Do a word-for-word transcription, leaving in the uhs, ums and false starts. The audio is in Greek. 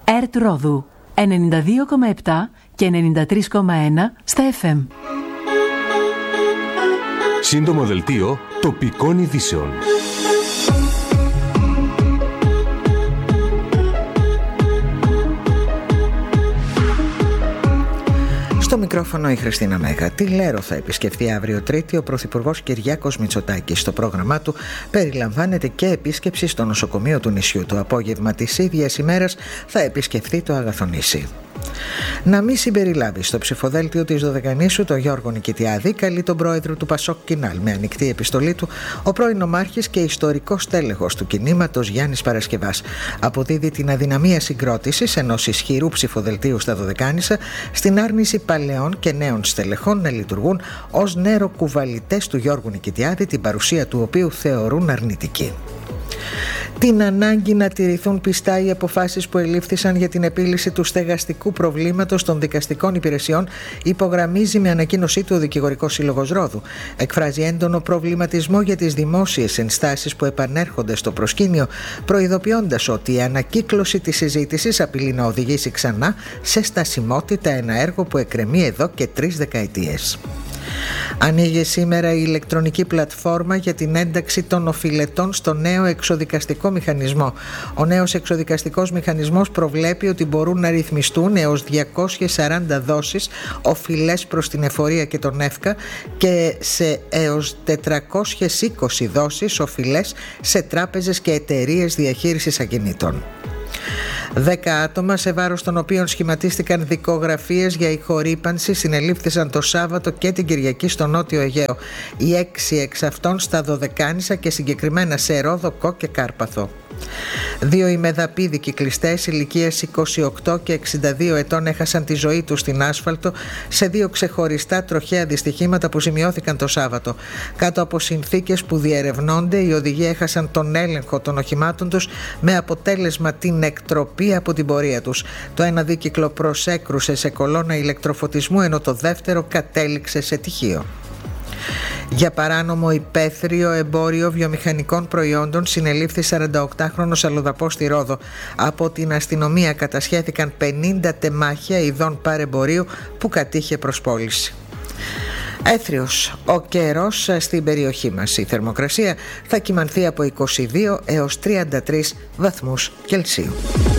ΕΡΤ Ρόδου ενενήντα δύο κόμμα επτά και ενενήντα τρία κόμμα ένα στα εφ εμ. Σύντομο δελτίο τοπικών ειδήσεων. Στο μικρόφωνο η Χριστίνα Μέγα. Τη Λέρο θα επισκεφτεί αύριο Τρίτη ο Πρωθυπουργός Κυριάκος Μητσοτάκης. Στο πρόγραμμά του περιλαμβάνεται και επίσκεψη στο νοσοκομείο του νησιού. Το απόγευμα της ίδιας ημέρας θα επισκεφθεί το Αγαθονήσι. Να μην συμπεριλάβει στο ψηφοδέλτιο της Δωδεκανήσου το Γιώργο Νικητιάδη, καλεί τον πρόεδρο του Πασόκ Κινάλ. Με ανοιχτή επιστολή του, ο πρώην νομάρχης και ιστορικός τέλεχος του κινήματος Γιάννης Παρασκευάς αποδίδει την αδυναμία συγκρότησης ενός ισχυρού ψηφοδελτίου στα Δωδεκάνησα στην άρνηση παλαιών και νέων στελεχών να λειτουργούν ως νεροκουβαλιτές του Γιώργου Νικητιάδη, την παρουσία του οποίου θεωρούν αρνητική. Την ανάγκη να τηρηθούν πιστά οι αποφάσεις που ελήφθησαν για την επίλυση του στεγαστικού προβλήματος των δικαστικών υπηρεσιών υπογραμμίζει με ανακοίνωσή του ο Δικηγορικός Σύλλογος Ρόδου. Εκφράζει έντονο προβληματισμό για τις δημόσιες ενστάσεις που επανέρχονται στο προσκήνιο, προειδοποιώντας ότι η ανακύκλωση της συζήτησης απειλεί να οδηγήσει ξανά σε στασιμότητα ένα έργο που εκκρεμεί εδώ και τρεις δεκαετίες. Ανοίγει σήμερα η ηλεκτρονική πλατφόρμα για την ένταξη των οφειλετών στο νέο εξοδικαστικό μηχανισμό. Ο νέος εξοδικαστικός μηχανισμός προβλέπει ότι μπορούν να ρυθμιστούν έως διακόσιες σαράντα δόσεις οφειλές προς την εφορία και τον ΕΦΚΑ και σε έως τετρακόσιες είκοσι δόσεις οφειλές σε τράπεζες και εταιρείες διαχείρισης ακινήτων. Δέκα άτομα, σε βάρος των οποίων σχηματίστηκαν δικογραφίες για ηχορύπανση, συνελήφθησαν το Σάββατο και την Κυριακή στο Νότιο Αιγαίο. Οι έξι εξ αυτών στα Δωδεκάνησα και συγκεκριμένα σε Ρόδο, και Κάρπαθο. Δύο ημεδαπίδοι κυκλιστές ηλικίας είκοσι οκτώ και εξήντα δύο ετών έχασαν τη ζωή τους στην άσφαλτο σε δύο ξεχωριστά τροχαία δυστυχήματα που σημειώθηκαν το Σάββατο. Κάτω από συνθήκες που διερευνώνται, οι οδηγοί έχασαν τον έλεγχο των οχημάτων τους με αποτέλεσμα την εκτροπή από την πορεία τους. Το ένα δίκυκλο προσέκρουσε σε κολόνα ηλεκτροφωτισμού, ενώ το δεύτερο κατέληξε σε τυχείο. Για παράνομο υπαίθριο εμπόριο βιομηχανικών προϊόντων συνελήφθη σαρανταοκτάχρονος αλλοδαπός στη Ρόδο. Από την αστυνομία κατασχέθηκαν πενήντα τεμάχια ειδών παρεμπορίου που κατήχε προς πώληση. Έθριος ο καιρός στην περιοχή μας. Η θερμοκρασία θα κυμανθεί από είκοσι δύο έως τριάντα τρεις βαθμούς Κελσίου.